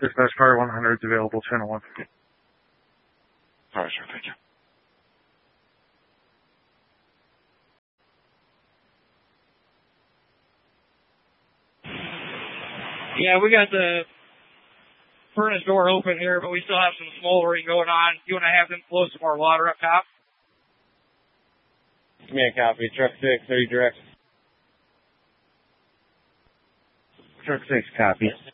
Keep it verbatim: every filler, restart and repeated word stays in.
Dispatch Car one hundred is available, channel one. Alright, sure, thank you. Yeah, we got the furnace door open here, but we still have some smoldering going on. You want to have them flow some more water up top? Give me a copy. Truck six, thirty direct. Truck six, copy.